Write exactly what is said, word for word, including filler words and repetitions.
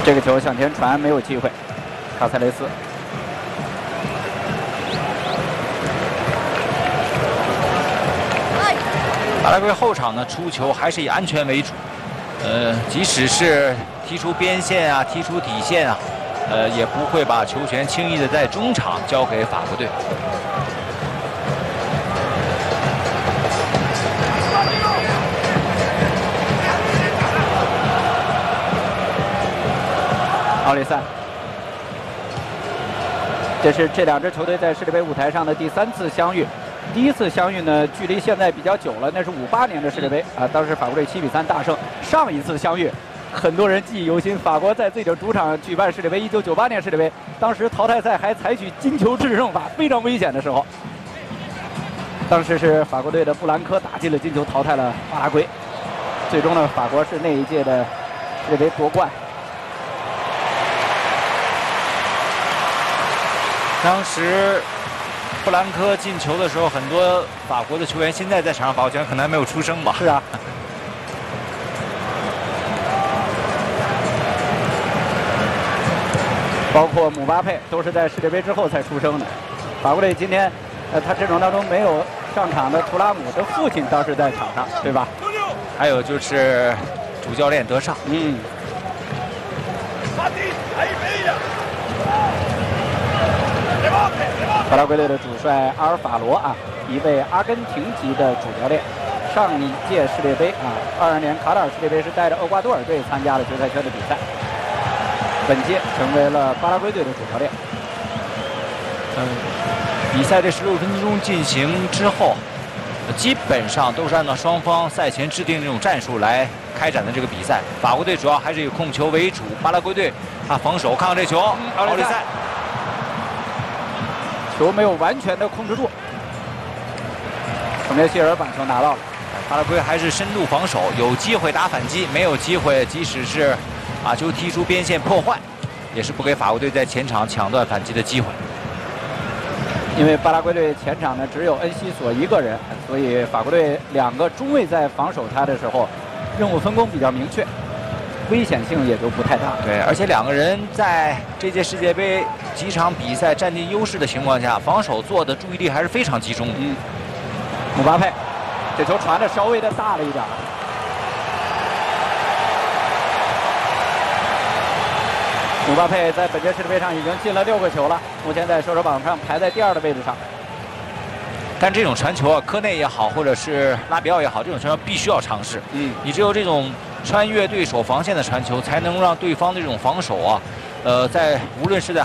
这个球向前传没有机会，卡塞雷斯。 巴拉圭后场呢出球还是以安全为主，呃，即使是踢出边线啊、踢出底线啊，呃，也不会把球权轻易的在中场交给法国队。 奥里塞，这是这两支球队在世界杯舞台上的第三次相遇。第一次相遇呢，距离现在比较久了，那是五八年的世界杯啊，当时法国队七比三大胜。上一次相遇，很多人记忆犹新，法国在自己的主场举办世界杯，一九九八年世界杯，当时淘汰赛还采取金球制胜法，非常危险的时候。当时是法国队的布兰科打进了金球，淘汰了巴拉圭。最终呢，法国是那一届的世界杯夺冠。 当时布兰科进球的时候，很多法国的球员现在在场上，法国球员可能还没有出生吧？ 是啊。包括姆巴佩都是在世界杯之后才出生的。法国队今天，呃，他阵容当中没有上场的图拉姆的父亲倒是在场上，对吧？ 还有就是主教练德尚。 嗯。巴拉圭队的主帅阿尔法罗啊，一位阿根廷籍的主教练。上一届世界杯啊，二二年卡塔尔世界杯是带着厄瓜多尔队参加了决赛圈的比赛。本届成为了巴拉圭队的主教练。 嗯，比赛这十六分钟进行之后，基本上都是按照双方赛前制定这种战术来开展的这个比赛。法国队主要还是以控球为主，巴拉圭队啊防守。看看这球，奥里塞。 球没有完全的控制住，孔列希尔把球拿到了。 巴拉圭还是深度防守，有机会打反击，没有机会，即使是把球踢出边线破坏，也是不给法国队在前场抢断反击的机会。 因为巴拉圭队前场呢只有恩西索一个人，所以法国队两个中卫在防守他的时候，任务分工比较明确。危险性也就不太大。 对，而且两个人在这届世界杯几场比赛占尽优势的情况下，防守做的注意力还是非常集中的。 嗯，姆巴佩，这球传的稍微的大了一点。姆巴佩在本届世界杯上已经进了六个球了，目前在射手榜上排在第二的位置上。 但这种传球啊，科内也好，或者是拉比奥也好，这种传球必须要尝试。嗯，你只有这种穿越对手防线的传球，才能让对方的这种防守啊，呃，在无论是在